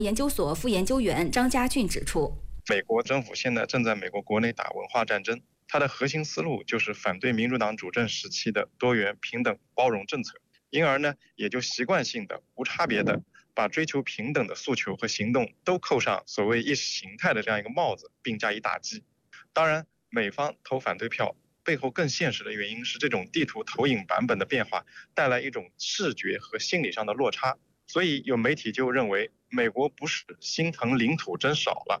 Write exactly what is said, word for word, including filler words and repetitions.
研究所副研究员张家俊指出， 美国政府现在正在美国国内打文化战争，它的核心思路就是反对民主党主政时期的多元、平等、包容政策，因而呢，也就习惯性的、无差别的把追求平等的诉求和行动都扣上所谓意识形态的这样一个帽子，并加以打击。当然，美方投反对票背后更现实的原因是这种地图投影版本的变化带来一种视觉和心理上的落差，所以有媒体就认为美国不是心疼领土真少了，